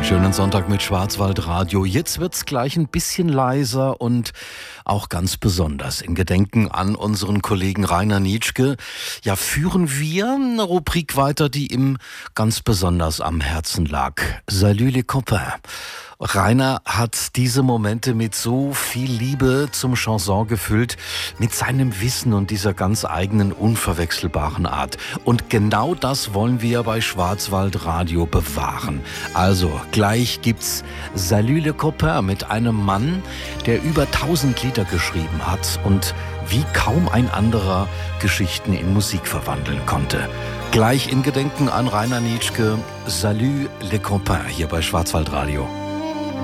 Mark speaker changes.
Speaker 1: Schönen Sonntag mit Schwarzwaldradio. Jetzt wird's gleich ein bisschen leiser und auch ganz besonders in Gedenken an unseren Kollegen Rainer Nitschke. Ja, führen wir eine Rubrik weiter, die ihm ganz besonders am Herzen lag. Salut les copains. Rainer hat diese Momente mit so viel Liebe zum Chanson gefüllt, mit seinem Wissen und dieser ganz eigenen, unverwechselbaren Art. Und genau das wollen wir bei Schwarzwaldradio bewahren. Also, gleich gibt's Salut les copains mit einem Mann, der über 1000 Lieder geschrieben hat und wie kaum ein anderer Geschichten in Musik verwandeln konnte. Gleich in Gedenken an Rainer Nitschke, Salut les copains hier bei Schwarzwaldradio.